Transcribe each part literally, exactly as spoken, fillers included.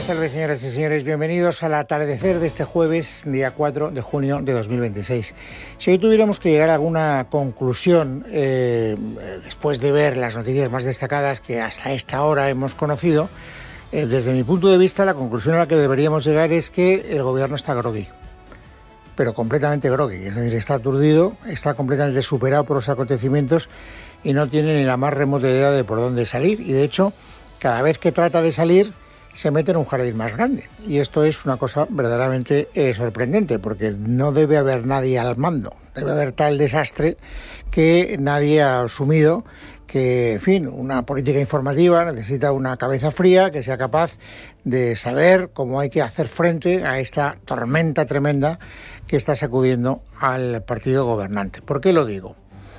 tardes, señoras y señores. Bienvenidos al atardecer de este jueves, día cuatro de junio de dos mil veintiséis. Si hoy tuviéramos que llegar a alguna conclusión, eh, después de ver las noticias más destacadas que hasta esta hora hemos conocido, eh, desde mi punto de vista, la conclusión a la que deberíamos llegar es que el gobierno está grogui. Pero completamente grogui, es decir, está aturdido, está completamente superado por los acontecimientos y no tiene ni la más remota idea de por dónde salir. Y de hecho, cada vez que trata de salir, se mete en un jardín más grande. Y esto es una cosa verdaderamente eh, sorprendente, porque no debe haber nadie al mando. Debe haber tal desastre que nadie ha asumido que, en fin, una política informativa necesita una cabeza fría que sea capaz de saber cómo hay que hacer frente a esta tormenta tremenda que está sacudiendo al partido gobernante. ¿Por qué lo digo?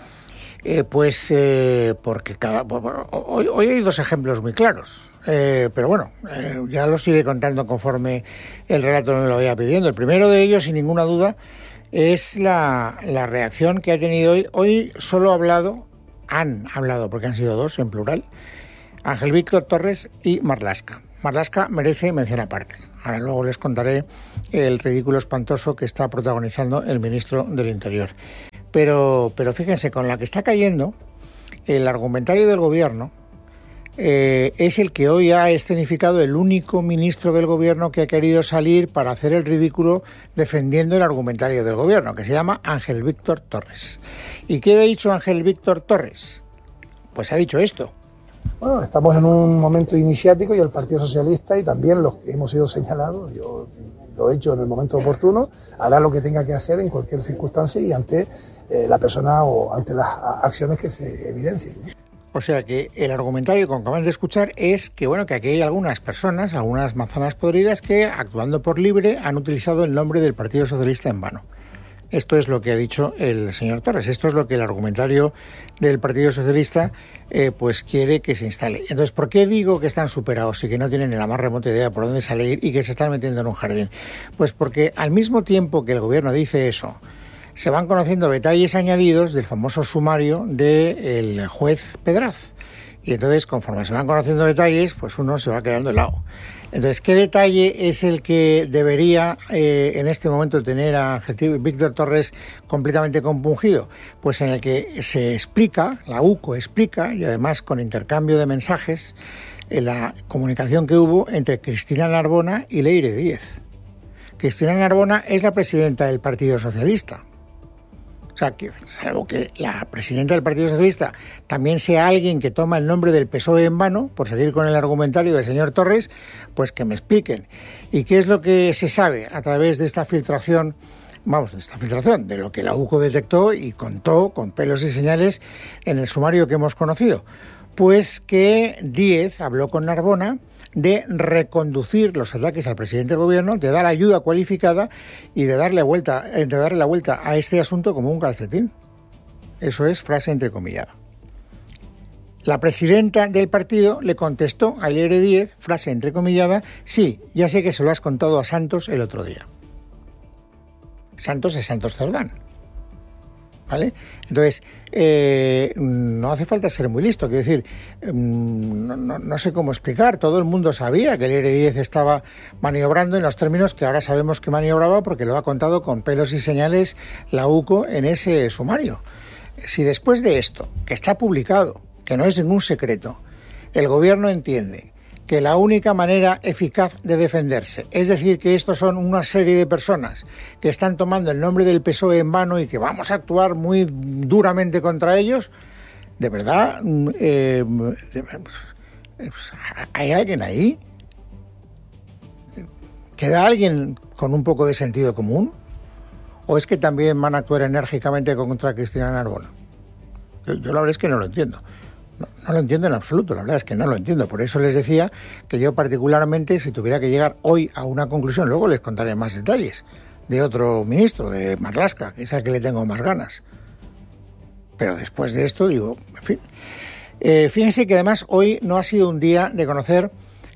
Eh, pues eh, porque cada hoy, hoy hay dos ejemplos muy claros. Eh, pero bueno, eh, ya los iré contando conforme el relato me lo vaya pidiendo. El primero de ellos, sin ninguna duda, es la, la reacción que ha tenido hoy. Hoy solo ha hablado, han hablado, porque han sido dos en plural, Ángel Víctor Torres y Marlaska. Marlaska merece mención aparte. Ahora luego les contaré el ridículo espantoso que está protagonizando el ministro del Interior. Pero, pero fíjense, con la que está cayendo, el argumentario del gobierno Eh, es el que hoy ha escenificado el único ministro del gobierno que ha querido salir para hacer el ridículo defendiendo el argumentario del gobierno, que se llama Ángel Víctor Torres. ¿Y qué ha dicho Ángel Víctor Torres? Pues ha dicho esto. Bueno, estamos en un momento iniciático y el Partido Socialista y también los que hemos sido señalados, yo lo he hecho en el momento oportuno, hará lo que tenga que hacer en cualquier circunstancia y ante eh, la persona o ante las acciones que se evidencien. O sea que el argumentario que acaban de escuchar es que bueno que aquí hay algunas personas, algunas manzanas podridas que, actuando por libre, han utilizado el nombre del Partido Socialista en vano. Esto es lo que ha dicho el señor Torres. Esto es lo que el argumentario del Partido Socialista eh, pues quiere que se instale. Entonces, ¿por qué digo que están superados y que no tienen ni la más remota idea por dónde salir y que se están metiendo en un jardín? Pues porque al mismo tiempo que el gobierno dice eso, se van conociendo detalles añadidos del famoso sumario del juez Pedraz. Y entonces, conforme se van conociendo detalles, pues uno se va quedando helado. Entonces, ¿qué detalle es el que debería eh, en este momento tener a Ángel Víctor Torres completamente compungido? Pues en el que se explica, la U C O explica, y además con intercambio de mensajes, en la comunicación que hubo entre Cristina Narbona y Leire Díez. Cristina Narbona es la presidenta del Partido Socialista. O sea, que, salvo que la presidenta del Partido Socialista también sea alguien que toma el nombre del P S O E en vano, por seguir con el argumentario del señor Torres, pues que me expliquen. ¿Y qué es lo que se sabe a través de esta filtración, vamos, de esta filtración, de lo que la U C O detectó y contó con pelos y señales en el sumario que hemos conocido? Pues que Díez habló con Narbona de reconducir los ataques al presidente del gobierno, de dar ayuda cualificada y de darle vuelta, de darle la vuelta a este asunto como un calcetín. Eso es frase entrecomillada. La presidenta del partido le contestó a Leire Díez, frase entrecomillada, sí, ya sé que se lo has contado a Santos el otro día. Santos es Santos Cerdán. ¿Vale? Entonces, eh, no hace falta ser muy listo, quiero decir, no, no, no sé cómo explicar, todo el mundo sabía que el Leire Díez estaba maniobrando en los términos que ahora sabemos que maniobraba porque lo ha contado con pelos y señales la U C O en ese sumario. Si después de esto, que está publicado, que no es ningún secreto, el gobierno entiende que la única manera eficaz de defenderse, es decir, que estos son una serie de personas que están tomando el nombre del P S O E en vano y que vamos a actuar muy duramente contra ellos, de verdad, eh, ¿hay alguien ahí? ¿Queda alguien con un poco de sentido común? ¿O es que también van a actuar enérgicamente contra Cristina Narbona? Yo, yo la verdad es que no lo entiendo. No, no lo entiendo en absoluto, la verdad es que no lo entiendo. Por eso les decía que yo particularmente, si tuviera que llegar hoy a una conclusión, luego les contaré más detalles de otro ministro, de Marlaska, que es al que le tengo más ganas. Pero después de esto, digo, en fin. Eh, fíjense que además hoy no ha sido un día de conocer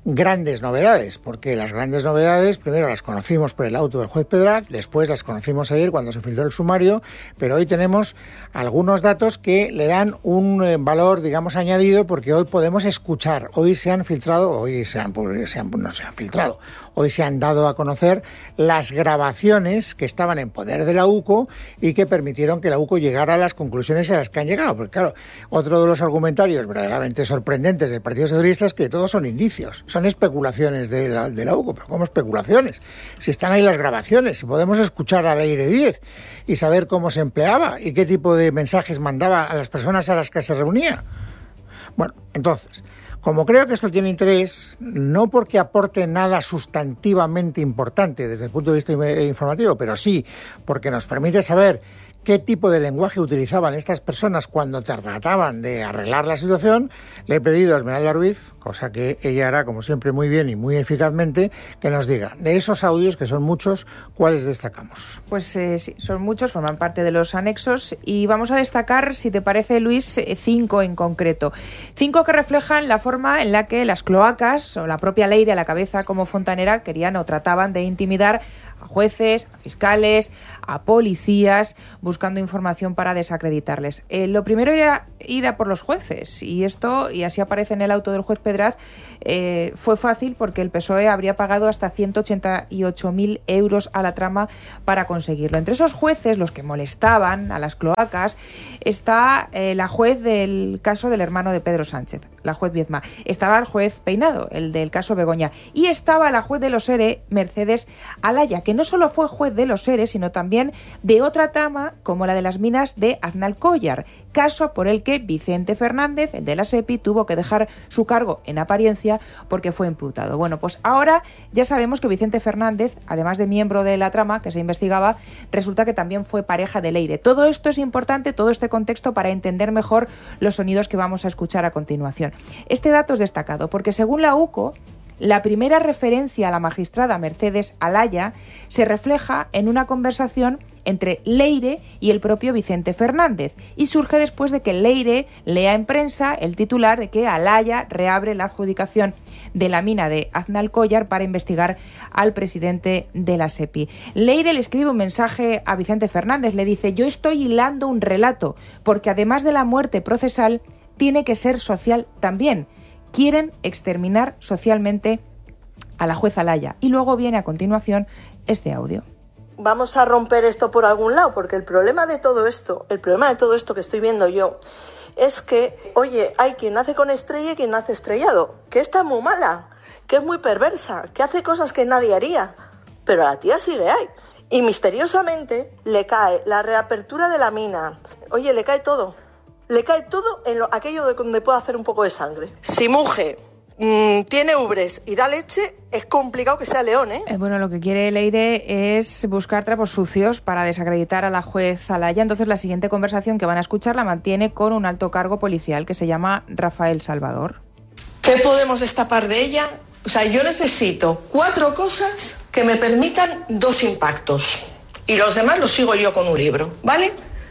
grandes novedades, porque las grandes novedades primero las conocimos por el auto del juez Pedraz, después las conocimos ayer cuando se filtró el sumario, pero hoy tenemos algunos datos que le dan un eh, valor, digamos, añadido, porque hoy podemos escuchar, hoy se han filtrado, hoy se han, se han, no se han filtrado, hoy se han dado a conocer las grabaciones que estaban en poder de la U C O y que permitieron que la U C O llegara a las conclusiones a las que han llegado, porque claro, otro de los argumentarios verdaderamente sorprendentes del Partido Socialista es que todos son indicios, son especulaciones de la, de la U C O, pero ¿cómo especulaciones? Si están ahí las grabaciones, si podemos escuchar a Leire Díez y saber cómo se empleaba y qué tipo de mensajes mandaba a las personas a las que se reunía. Bueno, entonces, como creo que esto tiene interés, no porque aporte nada sustantivamente importante desde el punto de vista informativo, pero sí porque nos permite saber qué tipo de lenguaje utilizaban estas personas cuando trataban de arreglar la situación, le he pedido a Esmeralda Ruiz, cosa que ella hará como siempre muy bien y muy eficazmente, que nos diga de esos audios, que son muchos, ¿cuáles destacamos? Pues eh, sí, son muchos, forman parte de los anexos y vamos a destacar, si te parece, Luis, cinco en concreto. Cinco que reflejan la forma en la que las cloacas o la propia Leire a la cabeza como fontanera querían o trataban de intimidar a jueces, a fiscales, a policías, buscando información para desacreditarles. Eh, lo primero era ir a por los jueces, y esto, y así aparece en el auto del juez Pedraz, eh, fue fácil porque el P S O E habría pagado hasta ciento ochenta y ocho mil euros a la trama para conseguirlo. Entre esos jueces, los que molestaban a las cloacas, está eh, la juez del caso del hermano de Pedro Sánchez, la juez Viedma. Estaba el juez Peinado, el del caso Begoña, y estaba la juez de los ERE, Mercedes Alaya, que no solo fue juez de los ERE, sino también de otra trama como la de las minas de Aznalcóllar, caso por el que Vicente Fernández, el de la SEPI, tuvo que dejar su cargo en apariencia porque fue imputado. Bueno, pues ahora ya sabemos que Vicente Fernández, además de miembro de la trama que se investigaba, resulta que también fue pareja de Leire. Todo esto es importante, todo este contexto, para entender mejor los sonidos que vamos a escuchar a continuación. Este dato es destacado porque, según la U C O, la primera referencia a la magistrada Mercedes Alaya se refleja en una conversación entre Leire y el propio Vicente Fernández, y surge después de que Leire lea en prensa el titular de que Alaya reabre la adjudicación de la mina de Aznalcóllar para investigar al presidente de la SEPI. Leire le escribe un mensaje a Vicente Fernández, le dice: yo estoy hilando un relato, porque además de la muerte procesal, tiene que ser social también. Quieren exterminar socialmente a la jueza Alaya. Y luego viene a continuación este audio. Vamos a romper esto por algún lado, porque el problema de todo esto, el problema de todo esto que estoy viendo yo, es que, oye, hay quien nace con estrella y quien nace estrellado, que está muy mala, que es muy perversa, que hace cosas que nadie haría, pero a la tía sigue ahí. Y misteriosamente le cae la reapertura de la mina, oye, le cae todo. Le cae todo en lo, aquello de donde puede hacer un poco de sangre. Si mujer mmm, tiene ubres y da leche, es complicado que sea león, ¿eh? Eh, Bueno, lo que quiere Leire es buscar trapos sucios para desacreditar a la juez Alaya. Entonces, la siguiente conversación que van a escuchar la mantiene con un alto cargo policial que se llama Rafael Salvador. ¿Qué podemos destapar de ella? O sea, yo necesito cuatro cosas que me permitan dos impactos. Y los demás los sigo yo con un libro, ¿vale?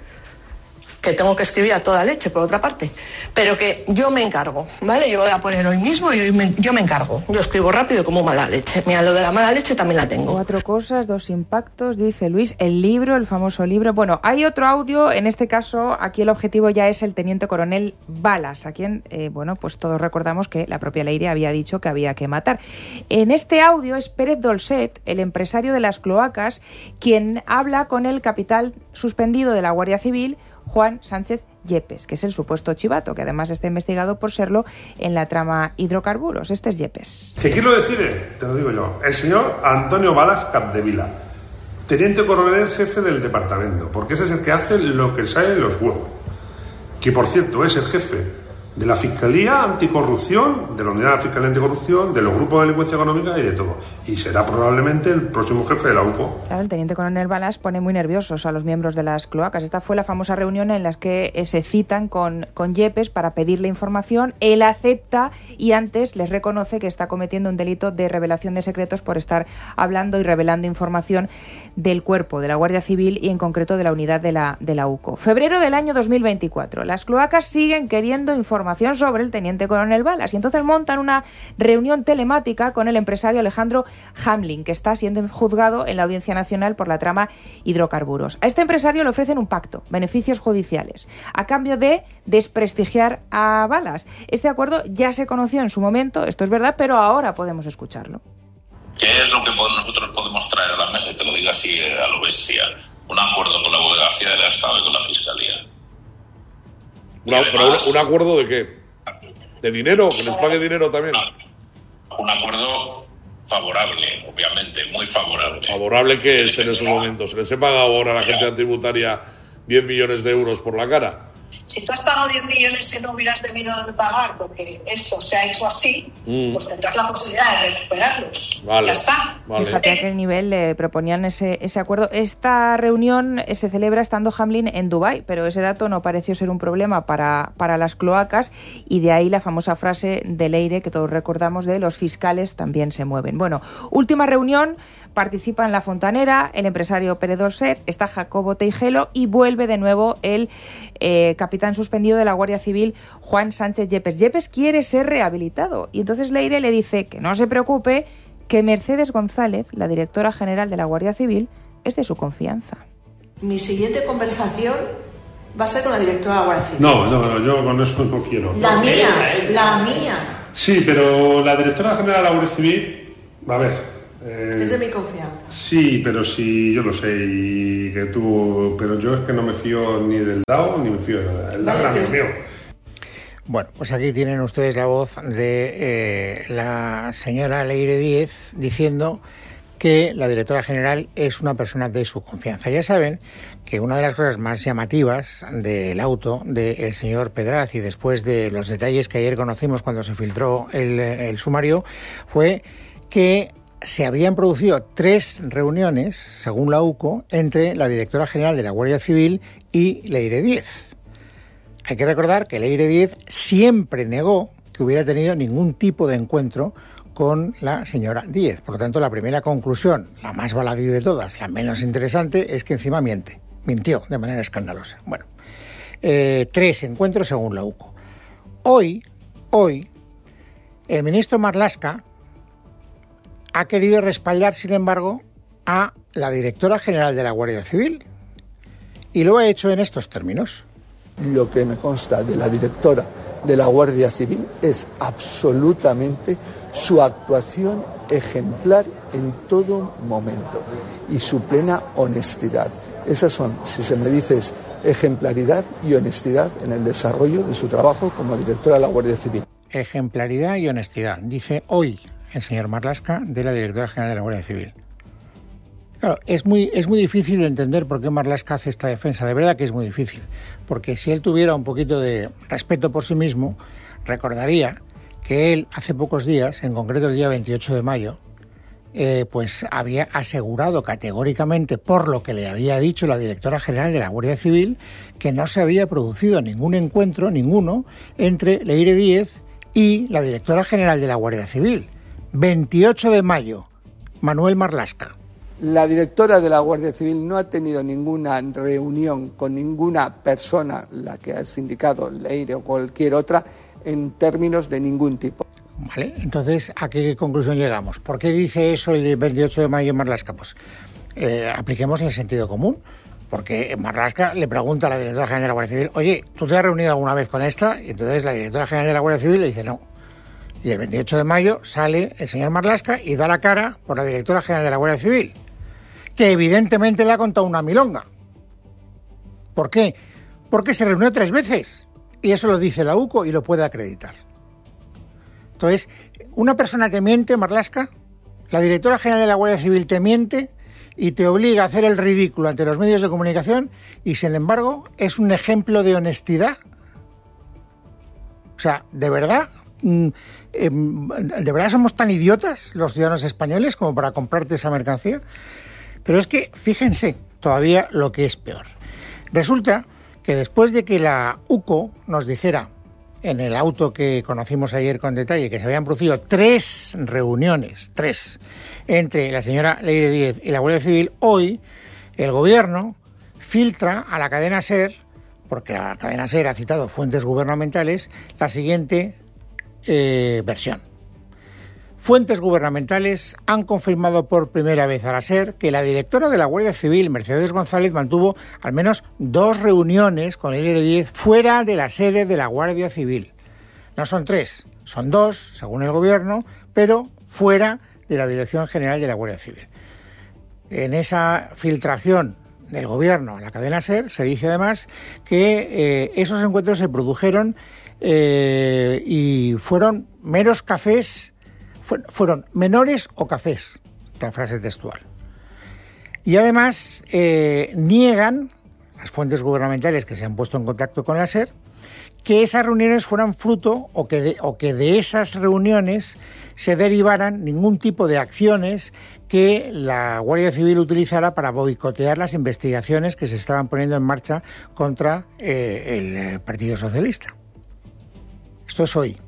Que tengo que escribir a toda leche, por otra parte, pero que yo me encargo, ¿vale? Yo voy a poner hoy mismo y hoy me, yo me encargo. Yo escribo rápido como mala leche. Mira, lo de la mala leche también la tengo. Cuatro cosas, dos impactos, dice Luis. El libro, el famoso libro. Bueno, hay otro audio, en este caso, aquí el objetivo ya es el teniente coronel Balas, a quien, eh, bueno, pues todos recordamos que la propia Leire había dicho que había que matar. En este audio es Pérez Dolcet, el empresario de las cloacas, quien habla con el capitán suspendido de la Guardia Civil, Juan Sánchez Yepes, que es el supuesto chivato, que además está investigado por serlo en la trama hidrocarburos. Este es Yepes. ¿Que quién lo decide? Te lo digo yo. El señor Antonio Balas Capdevila, teniente coronel jefe del departamento, porque ese es el que hace lo que sale de los huevos. Que, por cierto, es el jefe de la Fiscalía Anticorrupción, de la Unidad de Fiscalía Anticorrupción, de los grupos de delincuencia económica y de todo. Y será probablemente el próximo jefe de la U C O. Claro, el teniente coronel Balas pone muy nerviosos a los miembros de las cloacas. Esta fue la famosa reunión en la que se citan con, con Yepes para pedirle información. Él acepta y antes les reconoce que está cometiendo un delito de revelación de secretos por estar hablando y revelando información del cuerpo de la Guardia Civil y en concreto de la unidad de la, de la U C O. Febrero del año dos mil veinticuatro. Las cloacas siguen queriendo información información sobre el teniente coronel Balas. Y entonces montan una reunión telemática con el empresario Alejandro Hamlin, que está siendo juzgado en la Audiencia Nacional por la trama hidrocarburos. A este empresario le ofrecen un pacto, beneficios judiciales, a cambio de desprestigiar a Balas. Este acuerdo ya se conoció en su momento, esto es verdad, pero ahora podemos escucharlo. ¿Qué es lo que nosotros podemos traer a la mesa? Y te lo digo así a lo bestia. Un acuerdo con la Abogacía del Estado y con la Fiscalía. Una, además, pero un, ¿Un acuerdo de qué? ¿De dinero? ¿Que nos pague dinero también? Un acuerdo favorable, obviamente, muy favorable. ¿Favorable qué es en esos momentos? ¿Se les he pagado ahora a la agencia tributaria diez millones de euros por la cara? Si tú has pagado diez millones que no hubieras debido de pagar porque eso se ha hecho así, mm. pues tendrás la posibilidad de recuperarlos. Vale. Ya está. Vale. Fíjate a qué nivel le proponían ese, ese acuerdo. Esta reunión se celebra estando Hamlin en Dubái, pero ese dato no pareció ser un problema para, para las cloacas, y de ahí la famosa frase de Leire que todos recordamos de los fiscales también se mueven. Bueno, última reunión, participa en La Fontanera el empresario Pere Dorset, está Jacobo Teijelo y vuelve de nuevo el eh, capitán suspendido de la Guardia Civil, Juan Sánchez Yepes. Yepes quiere ser rehabilitado y entonces Leire le dice que no se preocupe, que Mercedes González, la directora general de la Guardia Civil, es de su confianza. Mi siguiente conversación va a ser con la directora de la Guardia Civil. No, no, no, yo con eso no quiero. La mía, la mía. Sí, pero la directora general de la Guardia Civil, a ver... Eh, es de mi confianza. Sí, pero sí, yo lo sé, y que tú... Pero yo es que no me fío ni del D A O ni me fío de nada. El D A O vale, es mío. Bueno, pues aquí tienen ustedes la voz de eh, la señora Leire Díez diciendo que la directora general es una persona de su confianza. Ya saben que una de las cosas más llamativas del auto del señor Pedraz, y después de los detalles que ayer conocimos cuando se filtró el, el sumario, fue que se habían producido tres reuniones, según la U C O, entre la directora general de la Guardia Civil y Leire Díez. Hay que recordar que Leire Díez siempre negó que hubiera tenido ningún tipo de encuentro con la señora Díez. Por lo tanto, la primera conclusión, la más baladí de todas, la menos interesante, es que encima miente. Mintió de manera escandalosa. Bueno, eh, tres encuentros según la U C O. Hoy, hoy, el ministro Marlaska ha querido respaldar, sin embargo, a la directora general de la Guardia Civil, y lo ha hecho en estos términos. Lo que me consta de la directora de la Guardia Civil es absolutamente su actuación ejemplar en todo momento y su plena honestidad. Esas son, si se me dice, es ejemplaridad y honestidad en el desarrollo de su trabajo como directora de la Guardia Civil. Ejemplaridad y honestidad, dice hoy el señor Marlaska, de la directora general de la Guardia Civil. Claro, es muy, es muy difícil de entender por qué Marlaska hace esta defensa, de verdad que es muy difícil, porque si él tuviera un poquito de respeto por sí mismo, recordaría que él hace pocos días, en concreto el día veintiocho de mayo, eh, pues había asegurado categóricamente, por lo que le había dicho la directora general de la Guardia Civil, que no se había producido ningún encuentro, ninguno, entre Leire Díez y la directora general de la Guardia Civil. veintiocho de mayo, Manuel Marlaska. La directora de la Guardia Civil no ha tenido ninguna reunión con ninguna persona, la que has indicado, Leire o cualquier otra, en términos de ningún tipo. Vale, entonces, ¿a qué conclusión llegamos? ¿Por qué dice eso el veintiocho de mayo Marlaska? Pues eh, apliquemos el sentido común, porque Marlaska le pregunta a la directora general de la Guardia Civil, oye, ¿tú te has reunido alguna vez con esta? Y entonces la directora general de la Guardia Civil le dice no. Y el veintiocho de mayo sale el señor Marlaska y da la cara por la directora general de la Guardia Civil, que evidentemente le ha contado una milonga. ¿Por qué? Porque se reunió tres veces, y eso lo dice la U C O y lo puede acreditar. Entonces, una persona te miente, Marlaska, la directora general de la Guardia Civil te miente y te obliga a hacer el ridículo ante los medios de comunicación, y sin embargo es un ejemplo de honestidad. O sea, ¿de verdad? ¿De verdad somos tan idiotas los ciudadanos españoles como para comprarte esa mercancía? Pero es que, fíjense, todavía lo que es peor. Resulta que después de que la U C O nos dijera, en el auto que conocimos ayer con detalle, que se habían producido tres reuniones, tres, entre la señora Leire Díez y la Guardia Civil, hoy el gobierno filtra a la cadena SER porque la cadena SER ha citado fuentes gubernamentales, la siguiente eh, versión. Fuentes gubernamentales han confirmado por primera vez a la SER que la directora de la Guardia Civil, Mercedes González, mantuvo al menos dos reuniones con el L diez fuera de la sede de la Guardia Civil. No son tres, son dos, según el Gobierno, pero fuera de la Dirección General de la Guardia Civil. En esa filtración del Gobierno a la cadena SER se dice además que eh, esos encuentros se produjeron eh, y fueron meros cafés, fu- fueron menores o cafés, la frase textual. Y además eh, niegan las fuentes gubernamentales que se han puesto en contacto con la SER que esas reuniones fueran fruto o que de, o que de esas reuniones se derivaran ningún tipo de acciones que la Guardia Civil utilizara para boicotear las investigaciones que se estaban poniendo en marcha contra eh, el Partido Socialista. Esto es hoy.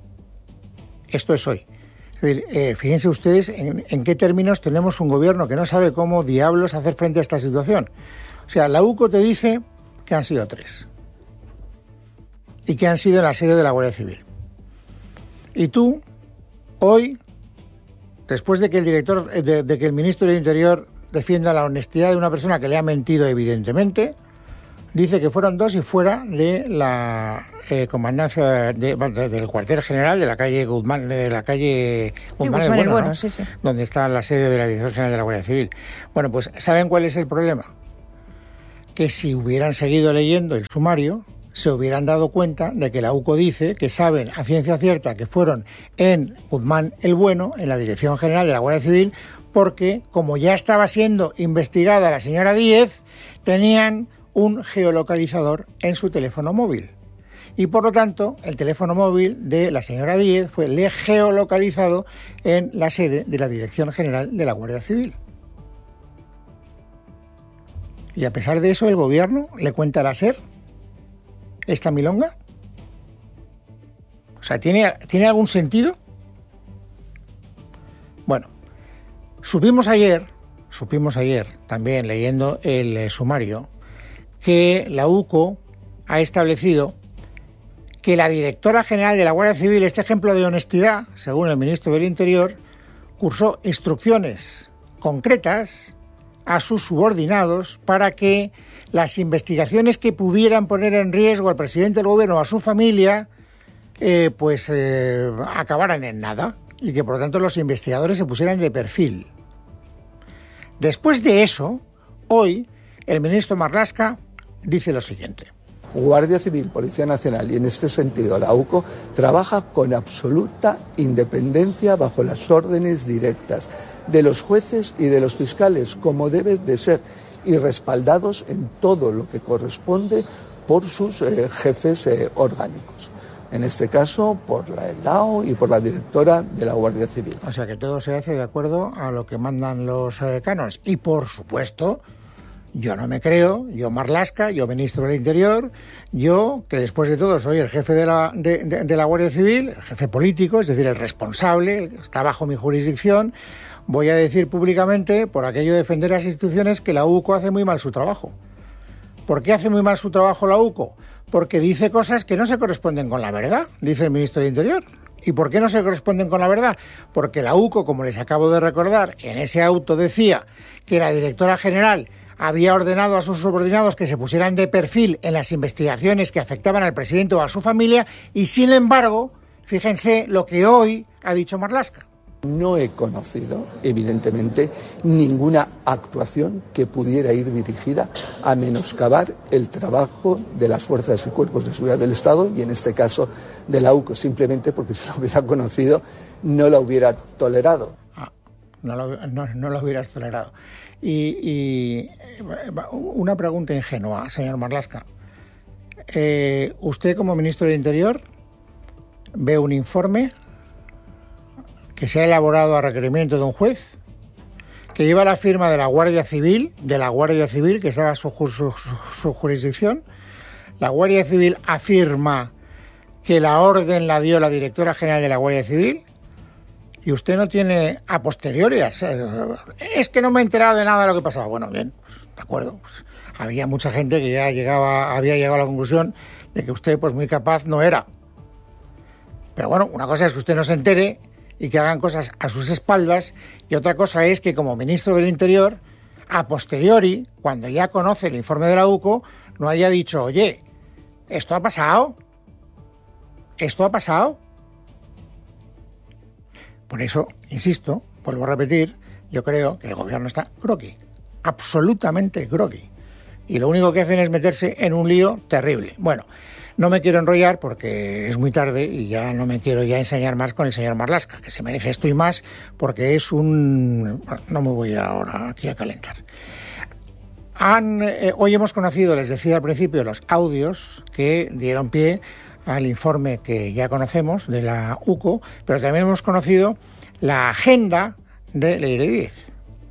Esto es hoy. Es decir, eh, fíjense ustedes en, en qué términos tenemos un gobierno que no sabe cómo diablos hacer frente a esta situación. O sea, la U C O te dice que han sido tres y que han sido en la sede de la Guardia Civil. Y tú, hoy, después de que el director, de, de que el ministro del Interior defienda la honestidad de una persona que le ha mentido evidentemente, dice que fueron dos y fuera de la eh, comandancia de, de, del cuartel general de la calle Guzmán, de la calle Guzmán, sí, el Bueno, bueno, ¿no? sí, sí. Donde está la sede de la Dirección General de la Guardia Civil. Bueno, pues ¿saben cuál es el problema? Que si hubieran seguido leyendo el sumario, se hubieran dado cuenta de que la U C O dice que saben a ciencia cierta que fueron en Guzmán el Bueno, en la Dirección General de la Guardia Civil, porque como ya estaba siendo investigada la señora Díez, tenían un geolocalizador en su teléfono móvil. Y por lo tanto, el teléfono móvil de la señora Díez fue le geolocalizado en la sede de la Dirección General de la Guardia Civil. Y a pesar de eso, el gobierno le cuenta a la SER esta milonga. O sea, ¿tiene, ¿tiene algún sentido? Bueno, supimos ayer, supimos ayer, también leyendo el eh, sumario, que la U C O ha establecido que la directora general de la Guardia Civil, este ejemplo de honestidad, según el ministro del Interior, cursó instrucciones concretas a sus subordinados para que las investigaciones que pudieran poner en riesgo al presidente del gobierno o a su familia, eh, pues eh, acabaran en nada y que por lo tanto los investigadores se pusieran de perfil. Después de eso, hoy el ministro Marlaska dice lo siguiente. Guardia Civil, Policía Nacional y en este sentido la U C O trabaja con absoluta independencia bajo las órdenes directas de los jueces y de los fiscales, como debe de ser, y respaldados en todo lo que corresponde por sus eh, jefes eh, orgánicos. En este caso, por la E L D A O y por la directora de la Guardia Civil. O sea que todo se hace de acuerdo a lo que mandan los eh, cánones. Y por supuesto, yo no me creo, yo Marlaska, yo ministro del Interior, yo que después de todo soy el jefe de la, de, de, de la Guardia Civil, el jefe político, es decir, el responsable, está bajo mi jurisdicción, voy a decir públicamente, por aquello de defender las instituciones, que la U C O hace muy mal su trabajo. ¿Por qué hace muy mal su trabajo la U C O? Porque dice cosas que no se corresponden con la verdad, dice el ministro del Interior. ¿Y por qué no se corresponden con la verdad? Porque la U C O, como les acabo de recordar, en ese auto decía que la directora general había ordenado a sus subordinados que se pusieran de perfil en las investigaciones que afectaban al presidente o a su familia, y sin embargo, fíjense lo que hoy ha dicho Marlaska. No he conocido, evidentemente, ninguna actuación que pudiera ir dirigida a menoscabar el trabajo de las fuerzas y cuerpos de seguridad del Estado y, en este caso, de la U C O, simplemente porque si lo hubiera conocido no la hubiera tolerado. Ah, no, lo, no, no lo hubieras tolerado. Y, y una pregunta ingenua, señor Marlaska. Eh, ¿Usted, como ministro del Interior, ve un informe que se ha elaborado a requerimiento de un juez, que lleva la firma de la Guardia Civil, de la Guardia Civil, que estaba su, su, su, su jurisdicción? La Guardia Civil afirma que la orden la dio la directora general de la Guardia Civil, y usted no tiene a posteriori. Es que no me he enterado de nada de lo que pasaba. Bueno, bien, pues, de acuerdo. Pues, había mucha gente que ya llegaba, había llegado a la conclusión de que usted pues muy capaz no era. Pero bueno, una cosa es que usted no se entere y que hagan cosas a sus espaldas, y otra cosa es que como ministro del Interior, a posteriori, cuando ya conoce el informe de la U C O, no haya dicho, oye, ¿esto ha pasado? ¿Esto ha pasado? Por eso, insisto, vuelvo a repetir, yo creo que el gobierno está groggy, absolutamente groggy. Y lo único que hacen es meterse en un lío terrible. Bueno, no me quiero enrollar porque es muy tarde y ya no me quiero ya ensañar más con el señor Marlaska, que se merece esto y más porque es un... Bueno, no me voy ahora aquí a calentar. Han, eh, hoy hemos conocido, les decía al principio, los audios que dieron pie al informe que ya conocemos de la U C O, pero también hemos conocido la agenda de Leire Díez.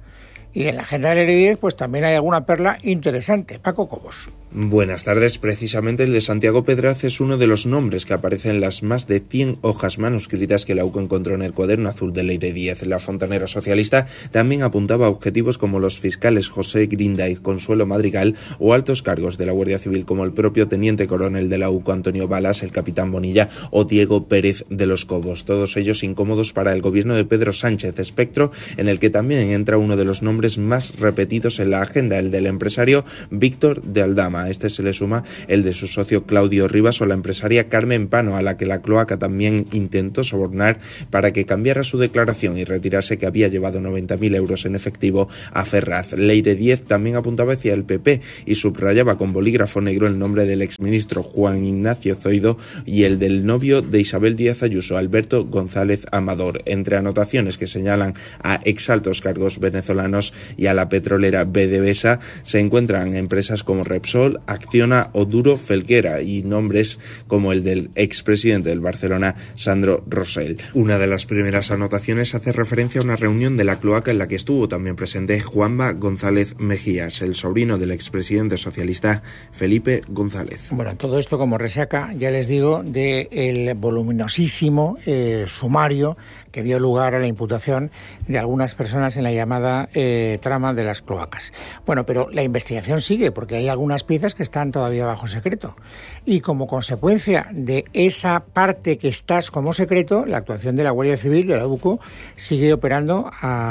Y en la agenda de Leire Díez pues también hay alguna perla interesante. Paco Cobos. Buenas tardes. Precisamente el de Santiago Pedraz es uno de los nombres que aparecen en las más de cien hojas manuscritas que la U C O encontró en el cuaderno azul de Leire Díez. La fontanera socialista también apuntaba a objetivos como los fiscales José Grindaiz, Consuelo Madrigal o altos cargos de la Guardia Civil como el propio teniente coronel de la U C O Antonio Balas, el capitán Bonilla o Diego Pérez de los Cobos. Todos ellos incómodos para el gobierno de Pedro Sánchez, espectro en el que también entra uno de los nombres más repetidos en la agenda, el del empresario Víctor de Aldama. A este se le suma el de su socio Claudio Rivas o la empresaria Carmen Pano, a la que la cloaca también intentó sobornar para que cambiara su declaración y retirase que había llevado noventa mil euros en efectivo a Ferraz. Leire Díez también apuntaba hacia el P P y subrayaba con bolígrafo negro el nombre del exministro Juan Ignacio Zoido y el del novio de Isabel Díaz Ayuso, Alberto González Amador. Entre anotaciones que señalan a exaltos cargos venezolanos y a la petrolera B D V S A se encuentran empresas como Repsol, Acciona o Duro Felguera y nombres como el del expresidente del Barcelona, Sandro Rosell. Una de las primeras anotaciones hace referencia a una reunión de la cloaca en la que estuvo también presente Juanma González Mejías, el sobrino del expresidente socialista Felipe González. Bueno, todo esto como resaca, ya les digo, del voluminosísimo eh, sumario que dio lugar a la imputación de algunas personas en la llamada eh, trama de las cloacas. Bueno, pero la investigación sigue porque hay algunas piezas que están todavía bajo secreto. Y como consecuencia de esa parte que está como secreto, la actuación de la Guardia Civil, de la U C O, sigue operando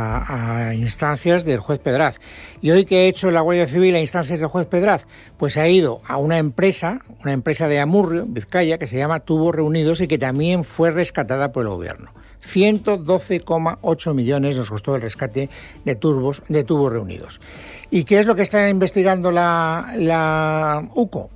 a, a instancias del juez Pedraz. ¿Y hoy qué ha hecho la Guardia Civil a instancias del juez Pedraz? Pues ha ido a una empresa, una empresa de Amurrio, Vizcaya, que se llama Tubos Reunidos y que también fue rescatada por el gobierno. ciento doce coma ocho millones nos costó el rescate de tubos, de tubos reunidos. ¿Y qué es lo que está investigando la, la U C O?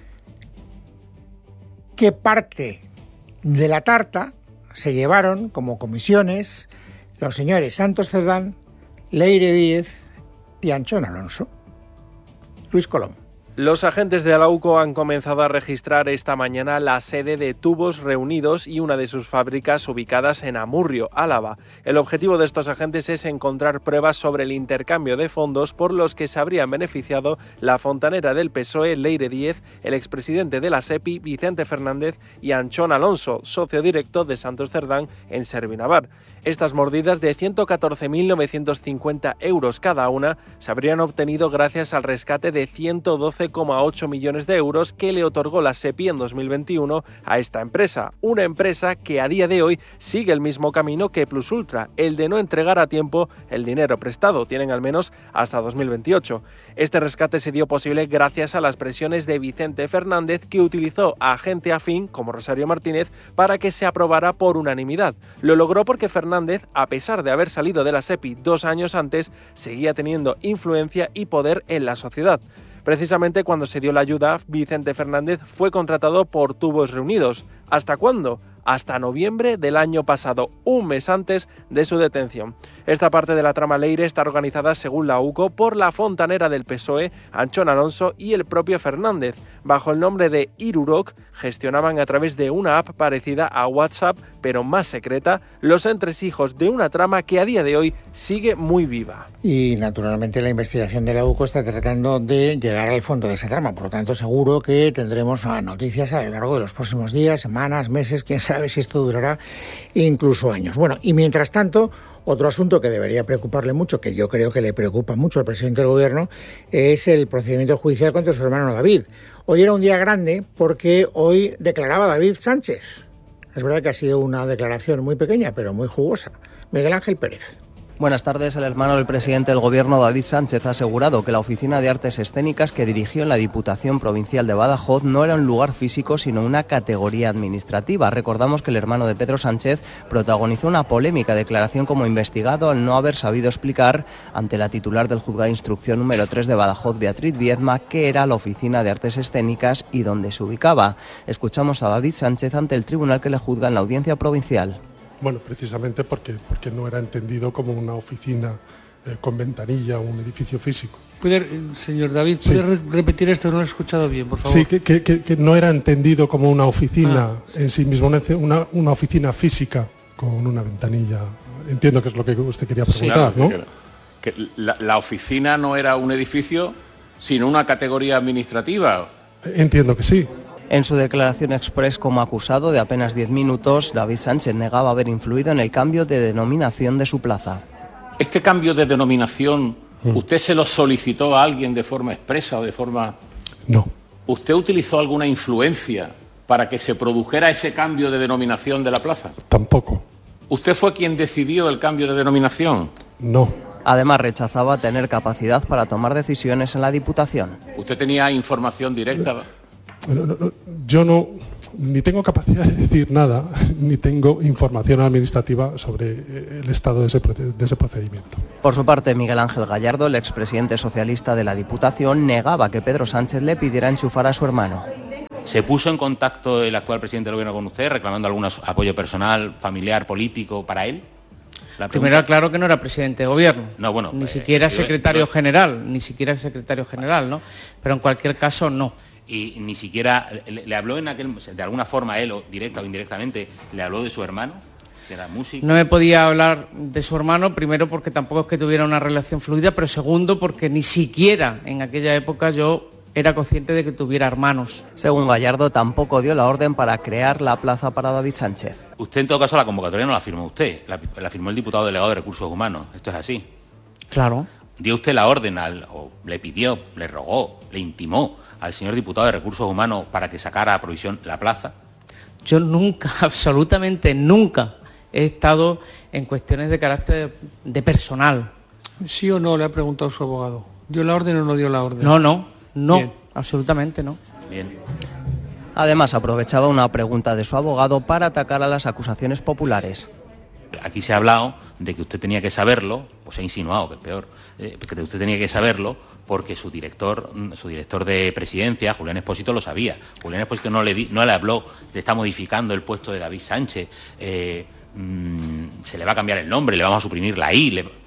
¿Qué parte de la tarta se llevaron como comisiones los señores Santos Cerdán, Leire Díez y Anchón Alonso? Luis Colom. Los agentes de la U C O han comenzado a registrar esta mañana la sede de Tubos Reunidos y una de sus fábricas ubicadas en Amurrio, Álava. El objetivo de estos agentes es encontrar pruebas sobre el intercambio de fondos por los que se habrían beneficiado la fontanera del P S O E, Leire Díez, el expresidente de la SEPI, Vicente Fernández, y Anchón Alonso, socio directo de Santos Cerdán en Servinavar. Estas mordidas de ciento catorce mil novecientos cincuenta euros cada una se habrían obtenido gracias al rescate de ciento doce coma ocho millones de euros que le otorgó la SEPI en dos mil veintiuno a esta empresa, una empresa que a día de hoy sigue el mismo camino que Plus Ultra, el de no entregar a tiempo el dinero prestado. Tienen al menos hasta dos mil veintiocho. Este rescate se dio posible gracias a las presiones de Vicente Fernández, que utilizó a agente afín como Rosario Martínez para que se aprobara por unanimidad. Lo logró porque Fernández, a pesar de haber salido de la SEPI dos años antes, seguía teniendo influencia y poder en la sociedad. Precisamente cuando se dio la ayuda, Vicente Fernández fue contratado por Tubos Reunidos. ¿Hasta cuándo? Hasta noviembre del año pasado, un mes antes de su detención. Esta parte de la trama Leire está organizada, según la U C O, por la fontanera del P S O E, Anchón Alonso, y el propio Fernández. Bajo el nombre de Irurok, gestionaban a través de una app parecida a WhatsApp, pero más secreta, los entresijos de una trama que a día de hoy sigue muy viva. Y naturalmente la investigación de la U C O está tratando de llegar al fondo de esa trama. Por lo tanto, seguro que tendremos noticias a lo largo de los próximos días, semanas, meses, quién sabe sabe si esto durará incluso años. Bueno, y mientras tanto, otro asunto que debería preocuparle mucho, que yo creo que le preocupa mucho al presidente del Gobierno, es el procedimiento judicial contra su hermano David. Hoy era un día grande porque hoy declaraba David Sánchez. Es verdad que ha sido una declaración muy pequeña, pero muy jugosa. Miguel Ángel Pérez. Buenas tardes. El hermano del presidente del Gobierno, David Sánchez, ha asegurado que la Oficina de Artes Escénicas que dirigió en la Diputación Provincial de Badajoz no era un lugar físico, sino una categoría administrativa. Recordamos que el hermano de Pedro Sánchez protagonizó una polémica declaración como investigado al no haber sabido explicar ante la titular del Juzgado de Instrucción número tres de Badajoz, Beatriz Viedma, qué era la Oficina de Artes Escénicas y dónde se ubicaba. Escuchamos a David Sánchez ante el tribunal que le juzga en la Audiencia Provincial. Bueno, precisamente porque, porque no era entendido como una oficina eh, con ventanilla o un edificio físico. ¿Puede, señor David, ¿puede sí. repetir esto? No lo he escuchado bien, por favor. Sí, que, que, que no era entendido como una oficina ah. en sí mismo, una, una oficina física con una ventanilla. Entiendo que es lo que usted quería preguntar, sí, claro, ¿no? Que, que la, la oficina no era un edificio, sino una categoría administrativa. Entiendo que sí. En su declaración express como acusado de apenas diez minutos, David Sánchez negaba haber influido en el cambio de denominación de su plaza. ¿Este cambio de denominación, mm. usted se lo solicitó a alguien de forma expresa o de forma...? No. ¿Usted utilizó alguna influencia para que se produjera ese cambio de denominación de la plaza? Tampoco. ¿Usted fue quien decidió el cambio de denominación? No. Además, rechazaba tener capacidad para tomar decisiones en la Diputación. ¿Usted tenía información directa...? No, no, no, yo no, ni tengo capacidad de decir nada, ni tengo información administrativa sobre el estado de ese, de ese procedimiento. Por su parte, Miguel Ángel Gallardo, el expresidente socialista de la Diputación, negaba que Pedro Sánchez le pidiera enchufar a su hermano. ¿Se puso en contacto el actual presidente del Gobierno con usted, reclamando algún apoyo personal, familiar, político para él? Primero aclaro que no era presidente de Gobierno, no, bueno, ni eh, siquiera yo, secretario yo, general, ni siquiera secretario general, ¿no? Pero en cualquier caso, no. Y ni siquiera le, le habló en aquel, de alguna forma él, o directa o indirectamente, le habló de su hermano, que era músico. No me podía hablar de su hermano, primero porque tampoco es que tuviera una relación fluida, pero segundo porque ni siquiera en aquella época yo era consciente de que tuviera hermanos. Según Gallardo, tampoco dio la orden para crear la plaza para David Sánchez. Usted, en todo caso, la convocatoria no la firmó usted, la, la firmó el diputado delegado de Recursos Humanos. Esto es así. Claro. ¿Dio usted la orden, al, o le pidió, le rogó, le intimó al señor diputado de Recursos Humanos para que sacara a provisión la plaza? Yo nunca, absolutamente nunca, he estado en cuestiones de carácter de personal. ¿Sí o no? Le ha preguntado su abogado. ¿Dio la orden o no dio la orden? No, no, no, Bien. Absolutamente no. Bien. Además, aprovechaba una pregunta de su abogado para atacar a las acusaciones populares. Aquí se ha hablado de que usted tenía que saberlo, o se ha insinuado, que es peor, eh, que usted tenía que saberlo porque su director, su director de presidencia, Julián Expósito, lo sabía. Julián Expósito no le, di, no le habló, se está modificando el puesto de David Sánchez, eh, mmm, se le va a cambiar el nombre, le vamos a suprimir la I. Le... No.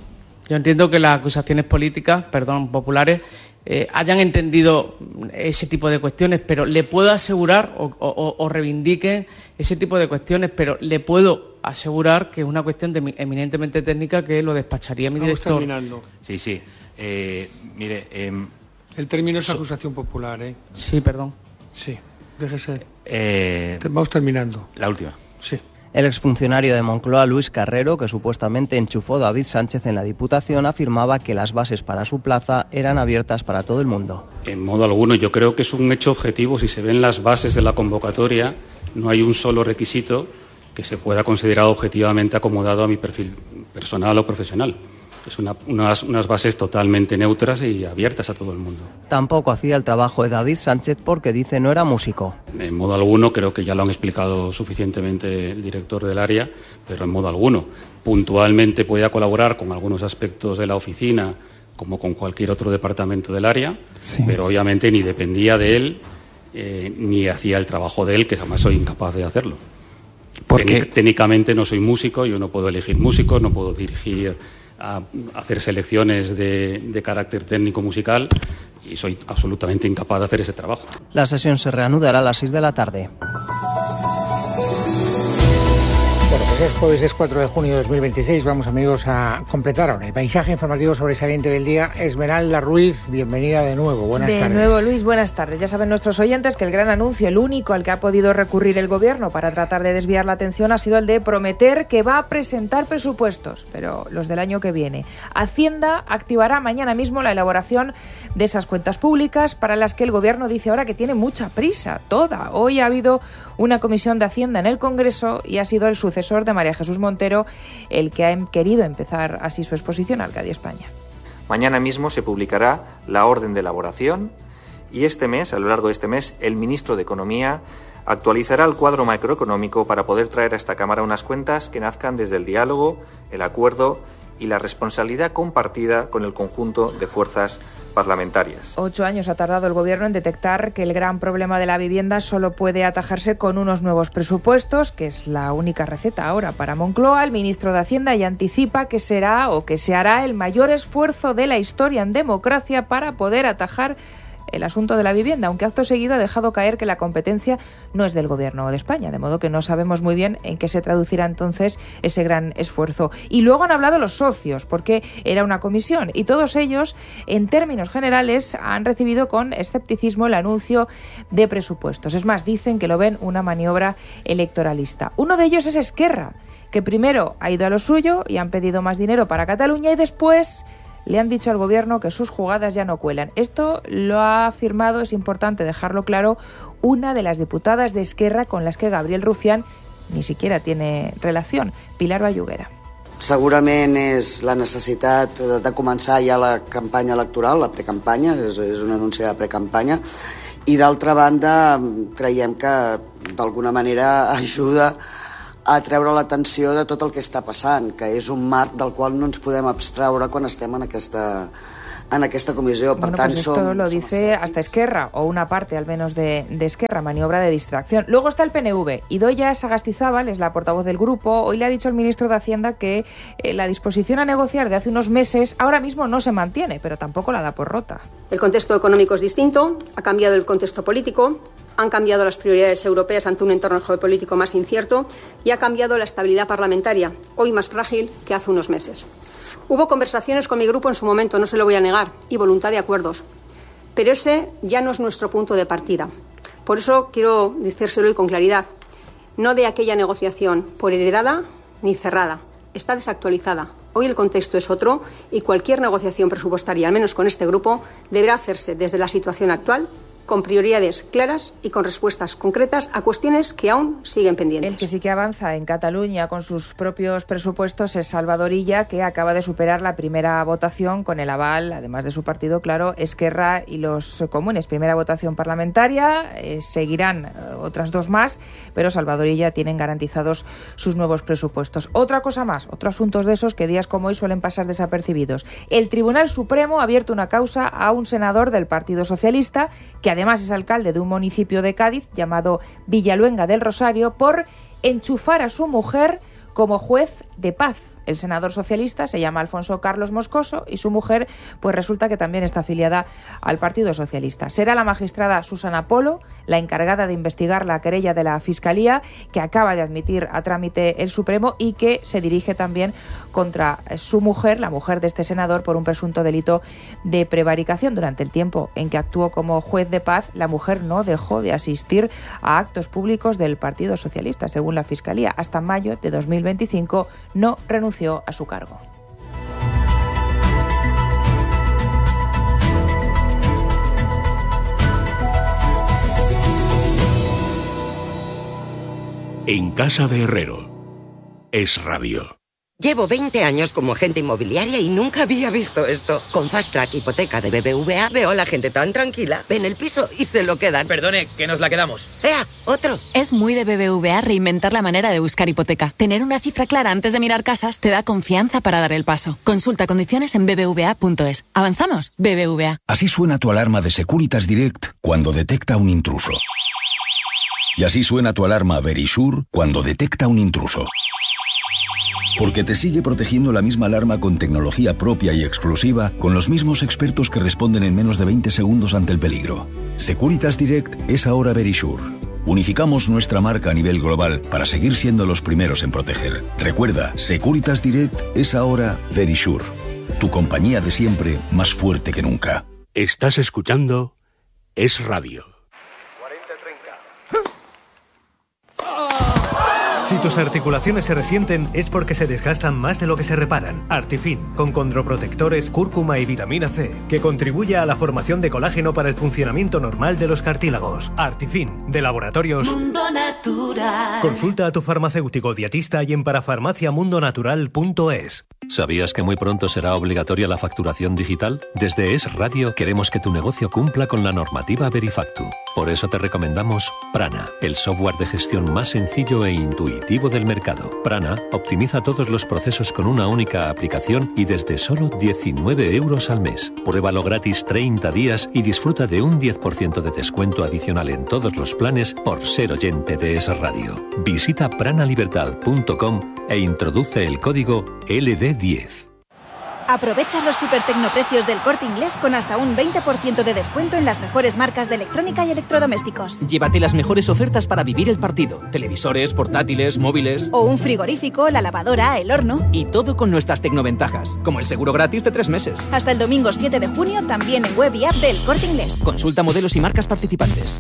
Yo entiendo que las acusaciones políticas, perdón, populares, eh, hayan entendido ese tipo de cuestiones, pero le puedo asegurar, o, o, o reivindiquen ese tipo de cuestiones, pero le puedo asegurar que es una cuestión de, eminentemente técnica que lo despacharía mi Vamos director. Terminando. Sí, sí. Eh, mire, eh, el término es so, acusación popular, ¿eh? Sí, perdón. Sí, déjese. Eh, Vamos terminando. La última. Sí. El exfuncionario de Moncloa, Luis Carrero, que supuestamente enchufó a David Sánchez en la Diputación, afirmaba que las bases para su plaza eran abiertas para todo el mundo. En modo alguno, yo creo que es un hecho objetivo. Si se ven las bases de la convocatoria, no hay un solo requisito que se pueda considerar objetivamente acomodado a mi perfil personal o profesional. Es una, unas, unas bases totalmente neutras y abiertas a todo el mundo. Tampoco hacía el trabajo de David Sánchez porque dice no era músico. En modo alguno, creo que ya lo han explicado suficientemente el director del área, pero en modo alguno. Puntualmente podía colaborar con algunos aspectos de la oficina, como con cualquier otro departamento del área, sí. Pero obviamente ni dependía de él, eh, ni hacía el trabajo de él, que jamás soy incapaz de hacerlo. Porque técnicamente no soy músico, yo no puedo elegir músicos, no puedo dirigir, a hacer selecciones de, de carácter técnico musical y soy absolutamente incapaz de hacer ese trabajo. La sesión se reanudará a las seis de la tarde. Bueno, Es jueves, es cuatro de junio de dos mil veintiséis. Vamos, amigos, a completar ahora el paisaje informativo sobresaliente del día. Esmeralda Ruiz, bienvenida de nuevo. Buenas de tardes. De nuevo, Luis, buenas tardes. Ya saben nuestros oyentes que el gran anuncio, el único al que ha podido recurrir el Gobierno para tratar de desviar la atención, ha sido el de prometer que va a presentar presupuestos, pero los del año que viene. Hacienda activará mañana mismo la elaboración de esas cuentas públicas para las que el Gobierno dice ahora que tiene mucha prisa, toda. Hoy ha habido una comisión de Hacienda en el Congreso y ha sido el sucesor de María Jesús Montero el que ha querido empezar así su exposición al Alcaldía España. Mañana mismo se publicará la orden de elaboración y este mes, a lo largo de este mes, el ministro de Economía actualizará el cuadro macroeconómico para poder traer a esta Cámara unas cuentas que nazcan desde el diálogo, el acuerdo y la responsabilidad compartida con el conjunto de fuerzas parlamentarias. Ocho años ha tardado el Gobierno en detectar que el gran problema de la vivienda solo puede atajarse con unos nuevos presupuestos, que es la única receta ahora para Moncloa. El ministro de Hacienda ya anticipa que será o que se hará el mayor esfuerzo de la historia en democracia para poder atajar el asunto de la vivienda, aunque acto seguido ha dejado caer que la competencia no es del Gobierno de España, de modo que no sabemos muy bien en qué se traducirá entonces ese gran esfuerzo. Y luego han hablado los socios, porque era una comisión, y todos ellos, en términos generales, han recibido con escepticismo el anuncio de presupuestos. Es más, dicen que lo ven una maniobra electoralista. Uno de ellos es Esquerra, que primero ha ido a lo suyo y han pedido más dinero para Cataluña y después le han dicho al Gobierno que sus jugadas ya no cuelan. Esto lo ha afirmado, es importante dejarlo claro, una de las diputadas de Esquerra con las que Gabriel Rufián ni siquiera tiene relación, Pilar Vallugera. Segurament és la necessitat de començar ja la campanya electoral, la precampanya, és, és un anunci de precampanya, i d'altra banda creiem que d'alguna manera ajuda a treure l'atenció de tot el que està passant, que és un marc del qual no ens podem abstraure quan estem en aquesta, en aquesta comissió. Per bueno, tant, pues esto som, lo dice hasta Esquerra, o una parte al menos de, de Esquerra, maniobra de distracción. Luego está el P N V. Idoia Sagastizábal es la portavoz del grupo. Hoy le ha dicho al ministro de Hacienda que eh, la disposición a negociar de hace unos meses ahora mismo no se mantiene, pero tampoco la da por rota. El contexto económico es distinto, ha cambiado el contexto político, han cambiado las prioridades europeas ante un entorno geopolítico más incierto y ha cambiado la estabilidad parlamentaria, hoy más frágil que hace unos meses. Hubo conversaciones con mi grupo en su momento, no se lo voy a negar, y voluntad de acuerdos. Pero ese ya no es nuestro punto de partida. Por eso quiero decírselo hoy con claridad. No de aquella negociación por heredada ni cerrada. Está desactualizada. Hoy el contexto es otro y cualquier negociación presupuestaria, al menos con este grupo, deberá hacerse desde la situación actual, con prioridades claras y con respuestas concretas a cuestiones que aún siguen pendientes. El que sí que avanza en Cataluña con sus propios presupuestos es Salvador Illa, que acaba de superar la primera votación con el aval, además de su partido, claro, Esquerra y los comunes. Primera votación parlamentaria, eh, seguirán eh, otras dos más, pero Salvador Illa tienen garantizados sus nuevos presupuestos. Otra cosa más, otros asuntos de esos que días como hoy suelen pasar desapercibidos. El Tribunal Supremo ha abierto una causa a un senador del Partido Socialista, que además es alcalde de un municipio de Cádiz llamado Villaluenga del Rosario, por enchufar a su mujer como juez de paz. El senador socialista se llama Alfonso Carlos Moscoso y su mujer pues resulta que también está afiliada al Partido Socialista. Será la magistrada Susana Polo la encargada de investigar la querella de la Fiscalía, que acaba de admitir a trámite el Supremo y que se dirige también contra su mujer, la mujer de este senador, por un presunto delito de prevaricación. Durante el tiempo en que actuó como juez de paz, la mujer no dejó de asistir a actos públicos del Partido Socialista, según la Fiscalía. Hasta mayo de dos mil veinticinco no renunció a su cargo. En casa de Herrero. Es Radio. Llevo veinte años como agente inmobiliaria y nunca había visto esto. Con Fast Track Hipoteca de B B V A veo a la gente tan tranquila, ven el piso y se lo quedan. Perdone, que nos la quedamos. ¡Ea! ¡Otro! Es muy de B B V A reinventar la manera de buscar hipoteca. Tener una cifra clara antes de mirar casas te da confianza para dar el paso. Consulta condiciones en b b v a punto es. ¿Avanzamos? B B V A. Así suena tu alarma de Securitas Direct cuando detecta un intruso. Y así suena tu alarma Verisure cuando detecta un intruso. Porque te sigue protegiendo la misma alarma con tecnología propia y exclusiva, con los mismos expertos que responden en menos de veinte segundos ante el peligro. Securitas Direct es ahora Verisure. Unificamos nuestra marca a nivel global para seguir siendo los primeros en proteger. Recuerda, Securitas Direct es ahora Verisure, tu compañía de siempre más fuerte que nunca. Estás escuchando Es Radio. Si tus articulaciones se resienten es porque se desgastan más de lo que se reparan. Artifin, con condroprotectores, cúrcuma y vitamina C, que contribuye a la formación de colágeno para el funcionamiento normal de los cartílagos. Artifin, de Laboratorios Mundo Natural. Consulta a tu farmacéutico dietista y en parafarmacia mundo natural punto es. ¿Sabías que muy pronto será obligatoria la facturación digital? Desde Es Radio queremos que tu negocio cumpla con la normativa Verifactu. Por eso te recomendamos Prana, el software de gestión más sencillo e intuitivo del mercado. Prana optimiza todos los procesos con una única aplicación y desde solo diecinueve euros al mes. Pruébalo gratis treinta días y disfruta de un diez por ciento de descuento adicional en todos los planes por ser oyente de Es Radio. Visita pranalibertad punto com e introduce el código L D diez. Aprovecha los super tecnoprecios del Corte Inglés con hasta un veinte por ciento de descuento en las mejores marcas de electrónica y electrodomésticos. Llévate las mejores ofertas para vivir el partido. Televisores, portátiles, móviles... O un frigorífico, la lavadora, el horno... Y todo con nuestras tecnoventajas, como el seguro gratis de tres meses. Hasta el domingo siete de junio también en web y app del Corte Inglés. Consulta modelos y marcas participantes.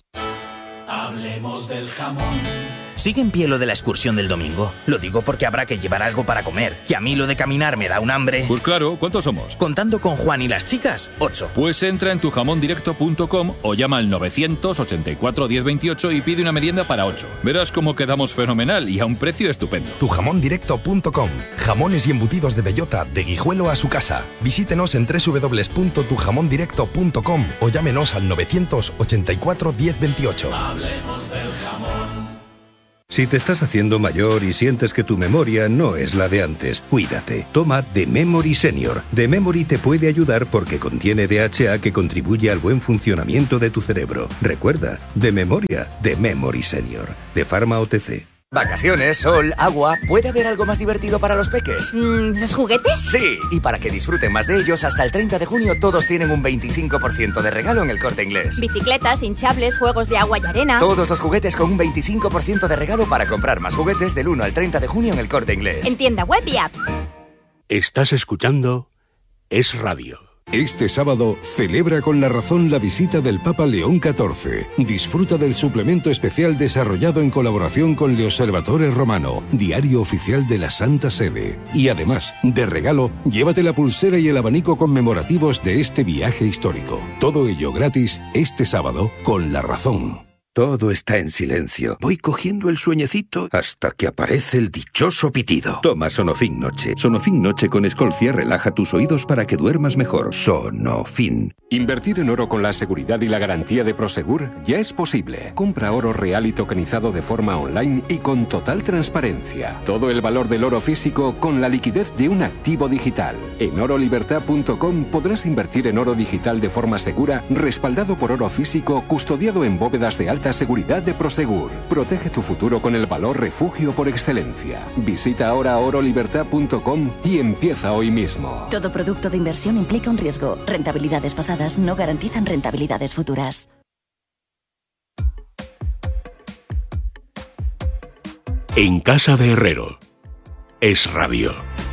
Hablemos del jamón. ¿Sigue en pie lo de la excursión del domingo? Lo digo porque habrá que llevar algo para comer. Y a mí lo de caminar me da un hambre. Pues claro, ¿cuántos somos? Contando con Juan y las chicas, ocho. Pues entra en tu jamón directo punto com o llama al novecientos ochenta y cuatro diez veintiocho y pide una merienda para ocho. Verás cómo quedamos fenomenal y a un precio estupendo. tu jamón directo punto com. Jamones y embutidos de bellota, de Guijuelo a su casa. Visítenos en doble u doble u doble u punto tu jamón directo punto com o llámenos al novecientos ochenta y cuatro diez veintiocho. Hablemos del jamón. Si te estás haciendo mayor y sientes que tu memoria no es la de antes, cuídate. Toma The Memory Senior. The Memory te puede ayudar porque contiene D H A que contribuye al buen funcionamiento de tu cerebro. Recuerda, de memoria, The Memory Senior. De Pharma O T C. Vacaciones, sol, agua... ¿Puede haber algo más divertido para los peques? Mm, ¿Los juguetes? Sí, y para que disfruten más de ellos, hasta el treinta de junio todos tienen un veinticinco por ciento de regalo en el Corte Inglés. Bicicletas, hinchables, juegos de agua y arena... Todos los juguetes con un veinticinco por ciento de regalo para comprar más juguetes del uno al treinta de junio en el Corte Inglés. En tienda web y app. Estás escuchando Es Radio. Este sábado celebra con La Razón la visita del Papa León catorce. Disfruta del suplemento especial desarrollado en colaboración con Le Osservatore Romano, diario oficial de la Santa Sede. Y además, de regalo, llévate la pulsera y el abanico conmemorativos de este viaje histórico. Todo ello gratis este sábado con La Razón. Todo está en silencio. Voy cogiendo el sueñecito hasta que aparece el dichoso pitido. Toma Sonofin Noche. Sonofin Noche con Escolcia relaja tus oídos para que duermas mejor. Sonofin. Invertir en oro con la seguridad y la garantía de Prosegur ya es posible. Compra oro real y tokenizado de forma online y con total transparencia. Todo el valor del oro físico con la liquidez de un activo digital. En oro libertad punto com podrás invertir en oro digital de forma segura, respaldado por oro físico, custodiado en bóvedas de alta seguridad de Prosegur. Protege tu futuro con el valor refugio por excelencia. Visita ahora oro libertad punto com y empieza hoy mismo. Todo producto de inversión implica un riesgo. Rentabilidades pasadas no garantizan rentabilidades futuras. En casa de Herrero. Es Radio.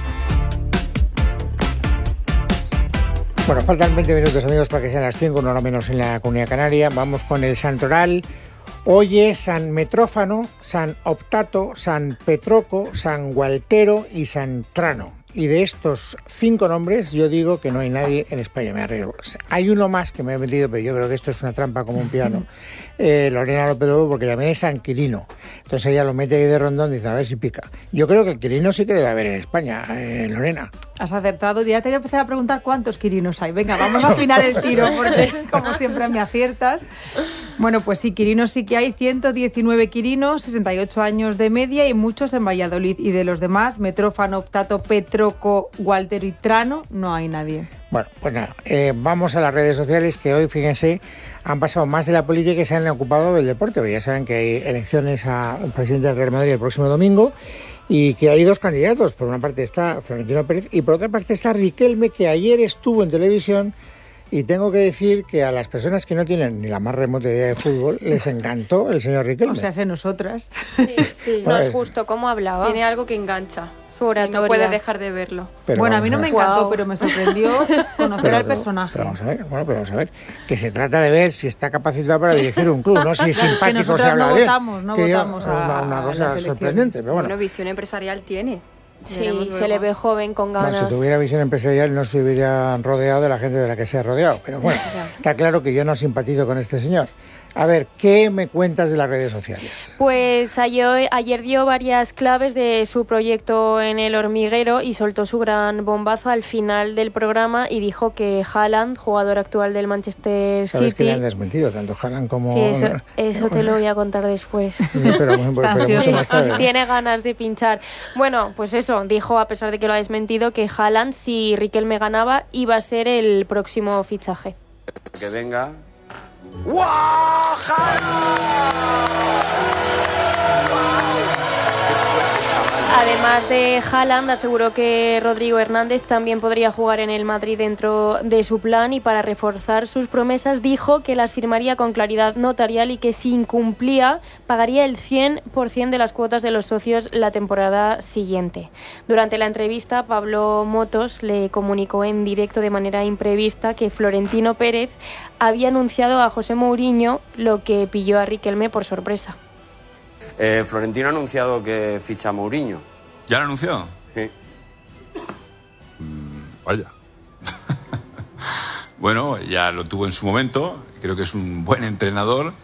Bueno, faltan veinte minutos, amigos, para que sean las cinco, no hora menos en la Comunidad Canaria. Vamos con el santoral. Hoy es San Metrófano, San Optato, San Petroco, San Gualtero y San Trano. Y de estos cinco nombres, yo digo que no hay nadie en España, me arreglo. Hay uno más que me he metido, pero yo creo que esto es una trampa como un piano. Eh, Lorena López Lobo, porque también es San Quirino. Entonces ella lo mete ahí de rondón y dice, a ver si pica. Yo creo que el Quirino sí que debe haber en España, eh, Lorena. Has acertado. Ya te voy a empezar a preguntar cuántos Quirinos hay. Venga, vamos a afinar el tiro, porque como siempre me aciertas. Bueno, pues sí, Quirinos sí que hay. ciento diecinueve Quirinos, sesenta y ocho años de media y muchos en Valladolid. Y de los demás, Metrófano, Optato, Petroco, Gualtero y Trano, no hay nadie. Bueno, pues nada, eh, vamos a las redes sociales, que hoy, fíjense, han pasado más de la política y se han ocupado del deporte. Porque ya saben que hay elecciones a un presidente del Real Madrid el próximo domingo y que hay dos candidatos. Por una parte está Florentino Pérez y por otra parte está Riquelme, que ayer estuvo en televisión Y tengo que decir que a las personas que no tienen ni la más remota idea de fútbol, les encantó el señor Riquelme. O sea, sé nosotras. Sí, sí. Bueno, no es es justo cómo hablaba. Tiene algo que engancha. Su oratoria. No puedes dejar de verlo. Pero bueno, a mí no a me ver. encantó, Wow. pero me sorprendió conocer Pero- al personaje. Pero vamos a ver, bueno, pero vamos a ver, que se trata de ver si está capacitado para dirigir un club, no si es Claro, es que simpático, nosotros si habla no bien. votamos, no Que yo- votamos a- una, una a las cosa elecciones. sorprendente, pero bueno. Bueno, visión empresarial tiene. Sí, Veremos se luego. le ve joven, con No, ganas. si tuviera visión empresarial no se hubiera rodeado de la gente de la que se ha rodeado. Pero bueno, está claro que yo no simpatizo con este señor. A ver, ¿qué me cuentas de las redes sociales? Pues ayer, ayer dio varias claves de su proyecto en El Hormiguero y soltó su gran bombazo al final del programa y dijo que Haaland, jugador actual del Manchester Sabes que City... le han desmentido, tanto Haaland como... Sí, eso, eso te lo voy a contar después. No, pero, pero, pero mucho más tarde. Tiene ganas de pinchar. Bueno, pues eso, dijo, a pesar de que lo ha desmentido, que Haaland, si Riquelme ganaba, iba a ser el próximo fichaje. Que venga. Además de Haaland, aseguró que Rodrigo Hernández también podría jugar en el Madrid dentro de su plan y para reforzar sus promesas dijo que las firmaría con claridad notarial y que si incumplía pagaría el cien por ciento de las cuotas de los socios la temporada siguiente. Durante la entrevista, Pablo Motos le comunicó en directo de manera imprevista que Florentino Pérez había anunciado a José Mourinho, lo que pilló a Riquelme por sorpresa. Eh, Florentino ha anunciado que ficha a Mourinho. ¿Ya lo ha anunciado? Sí. Mm, vaya. Bueno, ya lo tuvo en su momento. Creo que es un buen entrenador.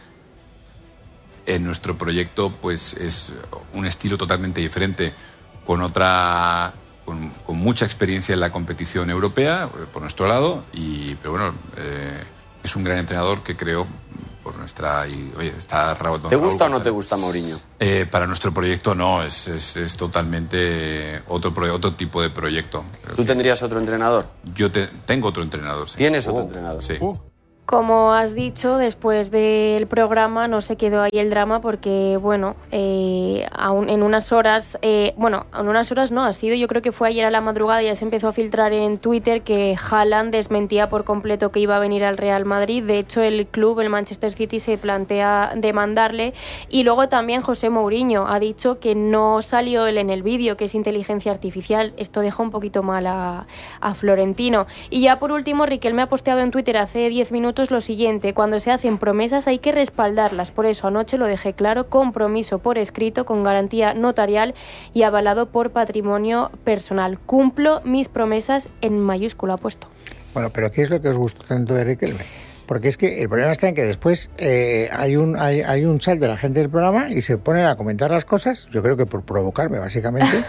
En nuestro proyecto, pues es un estilo totalmente diferente, con otra, con, con mucha experiencia en la competición europea por nuestro lado. Y, pero bueno, eh, es un gran entrenador que creo por nuestra y oye está Raúl. ¿Te gusta o no te gusta Mourinho? Eh, para nuestro proyecto no, es, es, es totalmente otro pro- otro tipo de proyecto. Creo ¿Tú que- tendrías otro entrenador? Yo te- tengo otro entrenador. Sí. ¿Tienes otro entrenador? Sí. Como has dicho, después del programa no se quedó ahí el drama porque, bueno, eh, aún en unas horas, eh, bueno, en unas horas no, ha sido, yo creo que fue ayer a la madrugada, ya se empezó a filtrar en Twitter que Haaland desmentía por completo que iba a venir al Real Madrid. De hecho, el club, el Manchester City, se plantea demandarle. Y luego también José Mourinho ha dicho que no salió él en el vídeo, que es inteligencia artificial. Esto deja un poquito mal a, a Florentino. Y ya por último, Riquelme ha posteado en Twitter hace diez minutos lo siguiente: cuando se hacen promesas hay que respaldarlas, por eso anoche lo dejé claro, compromiso por escrito con garantía notarial y avalado por patrimonio personal. Cumplo mis promesas en mayúscula puesto. Bueno, pero ¿qué es lo que os gustó tanto de Riquelme? Porque es que el problema está en que después eh, hay un hay, hay un chat de la gente del programa y se ponen a comentar las cosas, yo creo que por provocarme básicamente,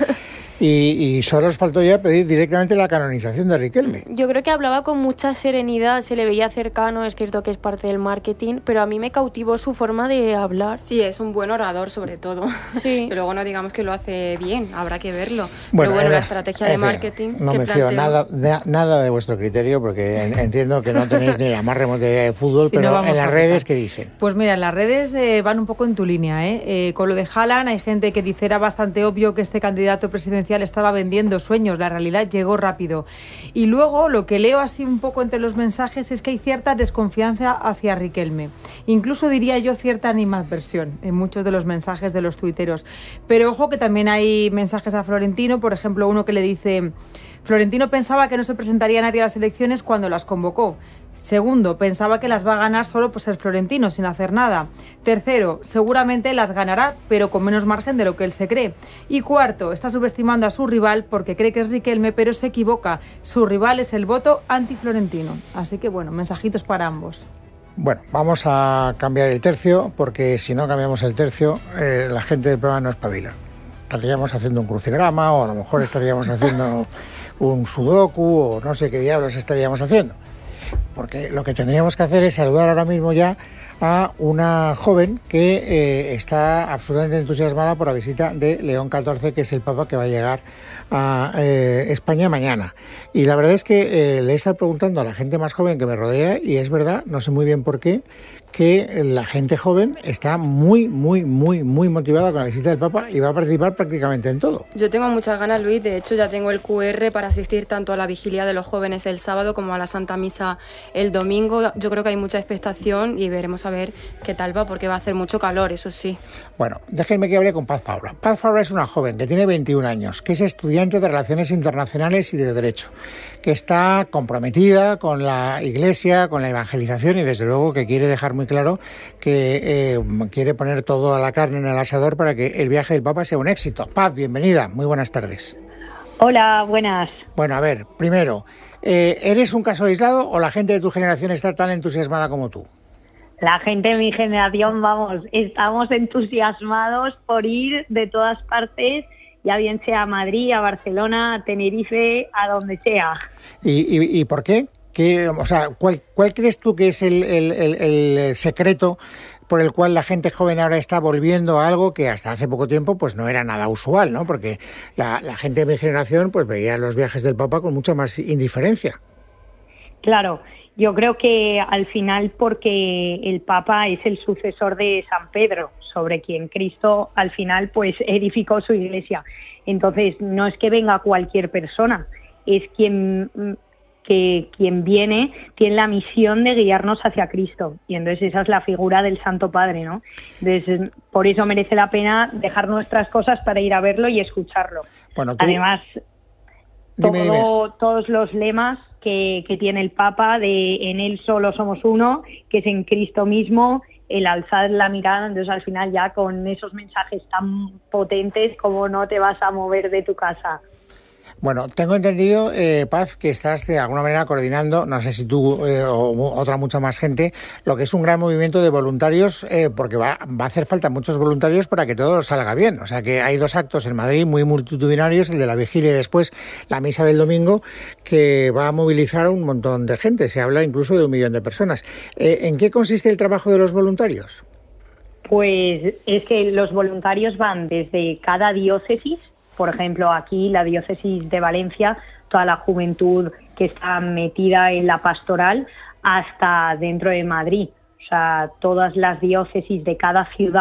y, y solo os faltó ya pedir directamente la canonización de Riquelme. Yo creo que hablaba con mucha serenidad, se le veía cercano, es cierto que es parte del marketing, pero a mí me cautivó su forma de hablar. Sí, es un buen orador sobre todo. Sí. Pero luego no digamos que lo hace bien, habrá que verlo. Bueno, pero bueno, eh, la estrategia en de fin, marketing no que me fío planteó- nada, na- nada de vuestro criterio porque en- entiendo que no tenéis ni la más remota idea de fútbol, Sí, no pero vamos en las a redes, votar. ¿qué dicen? Pues mira, las redes eh, van un poco en tu línea, ¿eh? Eh, con lo de Haaland hay gente que dice era bastante obvio que este candidato presidencial estaba vendiendo sueños, la realidad llegó rápido. Y luego lo que leo así un poco entre los mensajes es que hay cierta desconfianza hacia Riquelme. Incluso diría yo cierta animadversión en muchos de los mensajes de los tuiteros. Pero ojo que también hay mensajes a Florentino, por ejemplo uno que le dice: Florentino pensaba que no se presentaría nadie a las elecciones cuando las convocó. Segundo, pensaba que las va a ganar solo por ser Florentino, sin hacer nada. Tercero, seguramente las ganará, pero con menos margen de lo que él se cree. Y cuarto, está subestimando a su rival porque cree que es Riquelme, pero se equivoca. Su rival es el voto anti-Florentino. Así que bueno, mensajitos para ambos. Bueno, vamos a cambiar el tercio, porque si no cambiamos el tercio, eh, la gente del programa no espabila. Estaríamos haciendo un crucigrama, o a lo mejor estaríamos haciendo un sudoku, o no sé qué diablos estaríamos haciendo. Porque lo que tendríamos que hacer es saludar ahora mismo ya a una joven que eh, está absolutamente entusiasmada por la visita de León catorce, que es el Papa que va a llegar a eh, España mañana. Y la verdad es que eh, le he estado preguntando a la gente más joven que me rodea, y es verdad, no sé muy bien por qué, que la gente joven está muy, muy, muy, muy motivada con la visita del Papa y va a participar prácticamente en todo. Yo tengo muchas ganas, Luis. De hecho, ya tengo el cu erre para asistir tanto a la vigilia de los jóvenes el sábado como a la Santa Misa el domingo. Yo creo que hay mucha expectación y veremos a ver qué tal va, porque va a hacer mucho calor, eso sí. Bueno, déjenme que hable con Paz Fabra. Paz Fabra es una joven que tiene veintiún años, que es estudiante de Relaciones Internacionales y de Derecho, que está comprometida con la Iglesia, con la evangelización, y desde luego que quiere dejar muy claro que eh, quiere poner toda la carne en el asador para que el viaje del Papa sea un éxito. Paz, bienvenida, muy buenas tardes. Hola, buenas. Bueno, a ver, primero, eh, ¿eres un caso aislado o la gente de tu generación está tan entusiasmada como tú? La gente de mi generación, vamos, estamos entusiasmados por ir de todas partes, ya bien sea a Madrid, a Barcelona, a Tenerife, a donde sea. ¿Y, y, y por qué? ¿Qué, o sea, ¿cuál, ¿Cuál crees tú que es el, el, el, el secreto por el cual la gente joven ahora está volviendo a algo que hasta hace poco tiempo pues no era nada usual, ¿no? Porque la, la gente de mi generación pues veía los viajes del Papa con mucha más indiferencia. Claro, yo creo que al final porque el Papa es el sucesor de San Pedro, sobre quien Cristo al final pues edificó su iglesia. Entonces no es que venga cualquier persona, es quien... que quien viene tiene la misión de guiarnos hacia Cristo, y entonces esa es la figura del Santo Padre, ¿no? Entonces, por eso merece la pena dejar nuestras cosas para ir a verlo y escucharlo. Bueno, tú... Además, todo, dime, dime. todos los lemas que, que tiene el Papa de en Él solo somos uno, que es en Cristo mismo, el alzar la mirada, entonces al final ya con esos mensajes tan potentes, como no te vas a mover de tu casa. Bueno, tengo entendido, eh, Paz, que estás de alguna manera coordinando, no sé si tú eh, o otra mucha más gente, lo que es un gran movimiento de voluntarios, eh, porque va, va a hacer falta muchos voluntarios para que todo salga bien. O sea que hay dos actos en Madrid muy multitudinarios, el de la vigilia y después la misa del domingo, que va a movilizar a un montón de gente. Se habla incluso de un millón de personas. Eh, ¿En qué consiste el trabajo de los voluntarios? Pues es que los voluntarios van desde cada diócesis. Por ejemplo, aquí la diócesis de Valencia, toda la juventud que está metida en la pastoral, hasta dentro de Madrid. O sea, todas las diócesis de cada ciudad